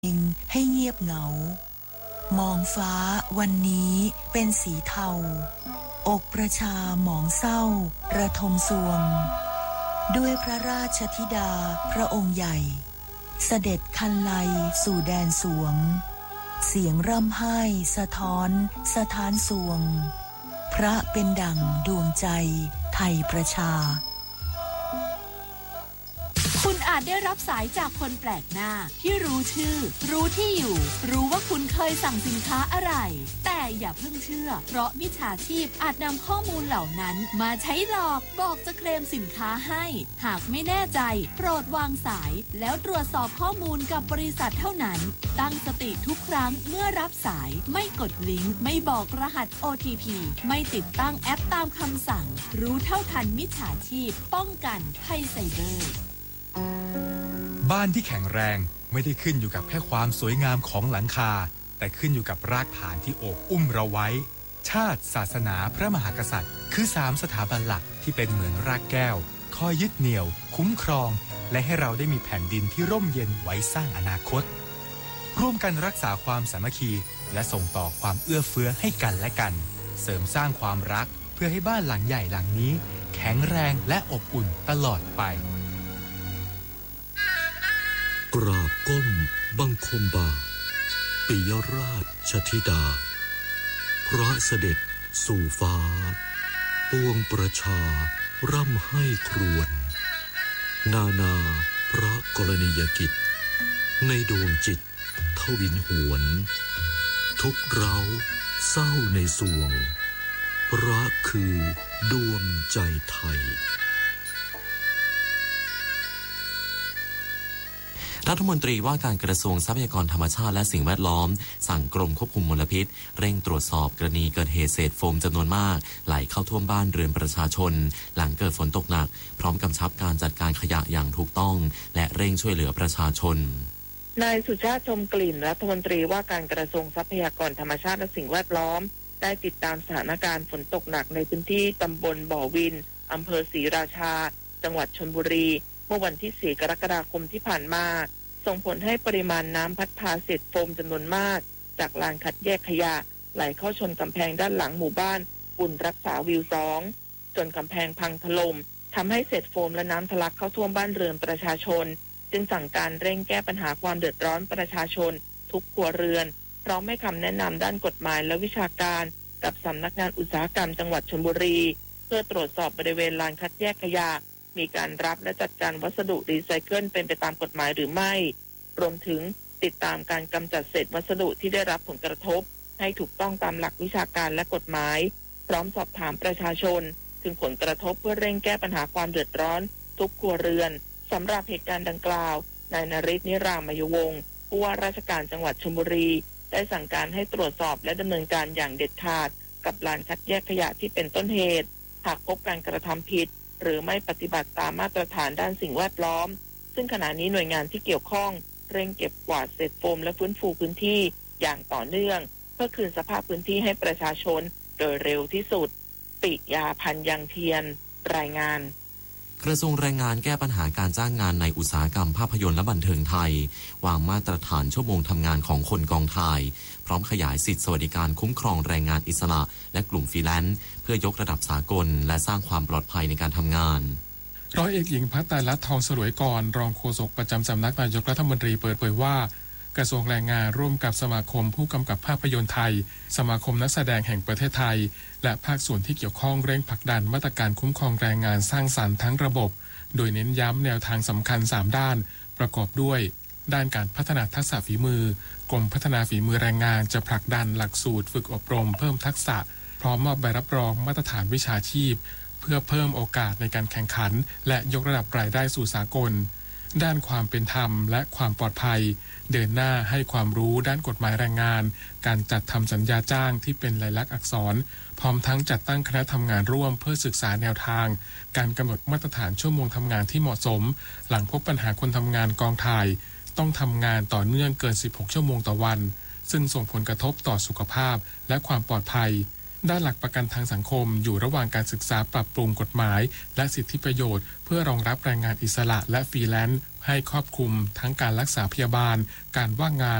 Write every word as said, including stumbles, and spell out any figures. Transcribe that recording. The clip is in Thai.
ให้เงียบเหงามองฟ้าวันนี้เป็นสีเทาอกประชาหมองเศร้าระทมสวงด้วยพระราชธิดาพระองค์ใหญ่เสด็จคันไลสู่แดนสวงเสียงร่ำไห้สะท้อนสะท้านสวงพระเป็นดั่งดวงใจไทยประชาคุณอาจได้รับสายจากคนแปลกหน้าที่รู้ชื่อรู้ที่อยู่รู้ว่าคุณเคยสั่งสินค้าอะไรแต่อย่าเพิ่งเชื่อเพราะมิจฉาชีพอาจนำข้อมูลเหล่านั้นมาใช้หลอกบอกจะเคลมสินค้าให้หากไม่แน่ใจโปรดวางสายแล้วตรวจสอบข้อมูลกับบริษัทเท่านั้นตั้งสติทุกครั้งเมื่อรับสายไม่กดลิงก์ไม่บอกรหัส โอ ที พี ไม่ติดตั้งแอปตามคำสั่งรู้เท่าทันมิจฉาชีพป้องกันภัยไซเบอร์บ้านที่แข็งแรงไม่ได้ขึ้นอยู่กับแค่ความสวยงามของหลังคาแต่ขึ้นอยู่กับรากฐานที่โอบอุ้มเราไว้ชาติศาสนาพระมหากษัตริย์คือสามสถาบันหลักที่เป็นเหมือนรากแก้วคอยยึดเหนี่ยวคุ้มครองและให้เราได้มีแผ่นดินที่ร่มเย็นไว้สร้างอนาคตร่วมกันรักษาความสามัคคีและส่งต่อความเอื้อเฟื้อให้กันและกันเสริมสร้างความรักเพื่อให้บ้านหลังใหญ่หลังนี้แข็งแรงและอบอุ่นตลอดไปกราบก้มบังคมบาปิยราชธิดาพระเสด็จสู่ฟ้าปวงประชาร่ำให้ครวญนานาพระกรณียกิจในดวงจิตทวินหวนทุกเร้าเศร้าในสวงพระคือดวงใจไทยรัฐมนตรีว่าการกระทรวงทรัพยากรธรรมชาติและสิ่งแวดล้อมสั่งกรมควบคุมมลพิษเร่งตรวจสอบกรณีเกิดเหตุเศษโฟมจำนวนมากไหลเข้าท่วมบ้านเรือนประชาชนหลังเกิดฝนตกหนักพร้อมกำชับการจัดการขยะอย่างถูกต้องและเร่งช่วยเหลือประชาชนนายสุชาติชมกลิ่นรัฐมนตรีว่าการกระทรวงทรัพยากรธรรมชาติและสิ่งแวดล้อมได้ติดตามสถานการณ์ฝนตกหนักในพื้นที่ตำบลบ่อวินอำเภอศรีราชาจังหวัดชลบุรีเมื่อวันที่สี่กรกฎาคมที่ผ่านมาส่งผลให้ปริมาณน้ำพัดพาเศษโฟมจำนวนมากจากลานคัดแยกขยะไหลเข้าชนกำแพงด้านหลังหมู่บ้านบุญรักษาวิวสองจนกำแพงพังถล่มทำให้เศษโฟมและน้ำทะลักเข้าท่วมบ้านเรือนประชาชนจึงสั่งการเร่งแก้ปัญหาความเดือดร้อนประชาชนทุกครัวเรือนพร้อมให้คำแนะนำด้านกฎหมายและวิชาการกับสำนักงานอุตสาหกรรมจังหวัดชลบุรีเพื่อตรวจสอบบริเวณลานคัดแยกขยะมีการรับและจัดการวัสดุรีไซเคิลเป็นไปตามกฎหมายหรือไม่รวมถึงติดตามการกำจัดเศษวัสดุที่ได้รับผลกระทบให้ถูกต้องตามหลักวิชาการและกฎหมายพร้อมสอบถามประชาชนถึงผลกระทบเพื่อเร่งแก้ปัญหาความเดือดร้อนทุกครัวเรือนสำหรับเหตุการณ์ดังกล่าวนายนฤทธิ์นิรามยวงศ์ผู้ว่าราชการจังหวัดชลบุรีได้สั่งการให้ตรวจสอบและดำเนินการอย่างเด็ดขาดกับลานคัดแยกขยะที่เป็นต้นเหตุหากพบการกระทำผิดหรือไม่ปฏิบัติตามมาตรฐานด้านสิ่งแวดล้อมซึ่งขณะนี้หน่วยงานที่เกี่ยวข้องเร่งเก็บกวาดเศษโฟมและฟื้นฟูพื้นที่อย่างต่อเนื่องเพื่อคืนสภาพพื้นที่ให้ประชาชนโดยเร็วที่สุดปิยาพันธ์ยังเทียนรายงานกระทรวงแรงงานแก้ปัญหาการจ้างงานในอุตสาหกรรมภาพยนตร์และบันเทิงไทยวางมาตรฐานชั่วโมงทำงานของคนกองถ่ายพร้อมขยายสิทธิสวัสดิการคุ้มครองแรงงานอิสระและกลุ่มฟรีแลนซ์เพื่อยกระดับสากลและสร้างความปลอดภัยในการทำงานร้อยเอกหญิงภัตตาลัตน์ทองสลวยกรรองโฆษกประจำสำนักนายกรัฐมนตรีเปิดเผยว่ากระทรวงแรงงานร่วมกับสมาคมผู้กำกับภาพยนตร์ไทยสมาคมนักแสดงแห่งประเทศไทยและภาคส่วนที่เกี่ยวข้องเร่งผลักดันมาตรการคุ้มครองแรงงานสร้างสรรค์ทั้งระบบโดยเน้นย้ำแนวทางสำคัญสามด้านประกอบด้วยด้านการพัฒนาทักษะฝีมือกรมพัฒนาฝีมือแรงงานจะผลักดันหลักสูตรฝึกอบรมเพิ่มทักษะพร้อมมอบใบรับรองมาตรฐานวิชาชีพเพื่อเพิ่มโอกาสในการแข่งขันและยกระดับรายได้สู่สากลด้านความเป็นธรรมและความปลอดภัยเดินหน้าให้ความรู้ด้านกฎหมายแรงงานการจัดทำสัญญาจ้างที่เป็นลายลักษณ์อักษรพร้อมทั้งจัดตั้งคณะทำงานร่วมเพื่อศึกษาแนวทางการกำหนดมาตรฐานชั่วโมงทำงานที่เหมาะสมหลังพบปัญหาคนทำงานกองถ่ายต้องทำงานต่อเนื่องเกินสิบหกชั่วโมงต่อวันซึ่งส่งผลกระทบต่อสุขภาพและความปลอดภัยด้านหลักประกันทางสังคมอยู่ระหว่างการศึกษาปรับปรุงกฎหมายและสิทธิประโยชน์เพื่อรองรับแรงงานอิสระและฟรีแลนซ์ให้ครอบคลุมทั้งการรักษาพยาบาลการว่างงาน